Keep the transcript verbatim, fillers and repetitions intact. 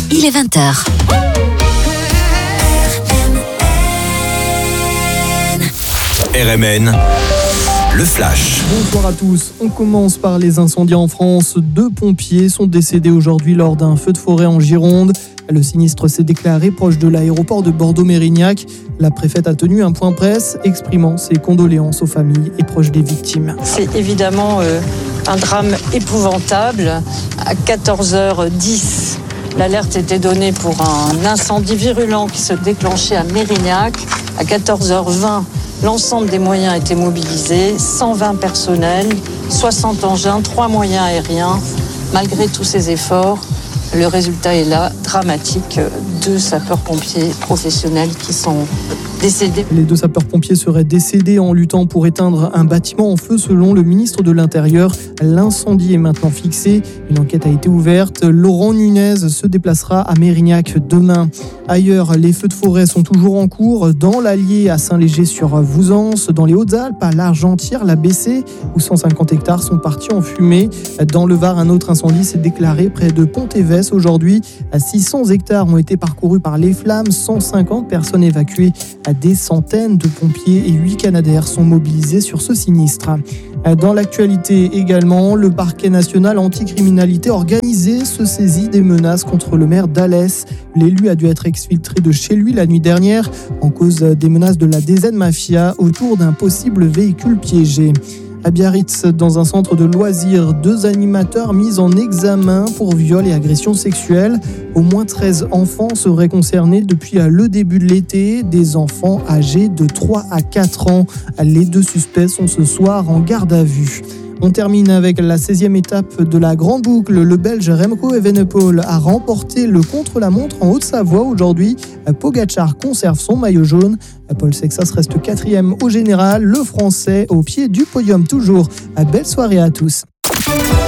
il est vingt heures. R M N, le flash. Bonsoir à tous. On commence par les incendies en France. Deux pompiers sont décédés aujourd'hui lors d'un feu de forêt en Gironde. Le sinistre s'est déclaré proche de l'aéroport de Bordeaux-Mérignac. La préfète a tenu un point presse exprimant ses condoléances aux familles et proches des victimes. C'est évidemment euh, un drame épouvantable. À quatorze heures dix, l'alerte était donnée pour un incendie virulent qui se déclenchait à Mérignac. À quatorze heures vingt, l'ensemble des moyens étaient mobilisés, cent vingt personnels, soixante engins, trois moyens aériens. Malgré tous ces efforts, le résultat est là, dramatique. Deux sapeurs-pompiers professionnels qui sont décédés. Les deux sapeurs-pompiers seraient décédés en luttant pour éteindre un bâtiment en feu selon le ministre de l'Intérieur. L'incendie est maintenant fixé. Une enquête a été ouverte. Laurent Nunez se déplacera à Mérignac demain. Ailleurs, les feux de forêt sont toujours en cours. Dans l'Allier, à Saint-Léger-sur-Vouzance, dans les Hautes-Alpes, à l'Argentière, la Bessée, où cent cinquante hectares sont partis en fumée. Dans le Var, un autre incendie s'est déclaré près de Pont-Évès aujourd'hui. six cents hectares ont été parcourus par les flammes, cent cinquante personnes évacuées. Des centaines de pompiers et huit Canadair sont mobilisés sur ce sinistre. Dans l'actualité également, le parquet national anticriminalité organisée se saisit des menaces contre le maire d'Alès. L'élu a dû être exfiltré de chez lui la nuit dernière en cause des menaces de la D Z Mafia autour d'un possible véhicule piégé. À Biarritz, dans un centre de loisirs, deux animateurs mis en examen pour viol et agression sexuelle. Au moins treize enfants seraient concernés depuis le début de l'été, des enfants âgés de trois à quatre ans. Les deux suspects sont ce soir en garde à vue. On termine avec la seizième étape de la Grande Boucle. Le Belge Remco Evenepoel a remporté le contre-la-montre en Haute-Savoie aujourd'hui. Pogačar conserve son maillot jaune. Paul Sexas reste quatrième au général. Le Français au pied du podium toujours. Belle soirée à tous.